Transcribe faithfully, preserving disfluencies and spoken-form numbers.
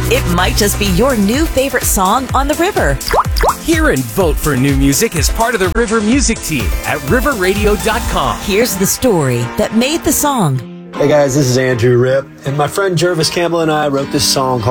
It might just be your new favorite song on the river. Hear and vote for new music as part of the River Music Team at river radio dot com. Here's the story that made the song. Hey guys, this is Andrew Ripp, and my friend Jervis Campbell and I wrote this song called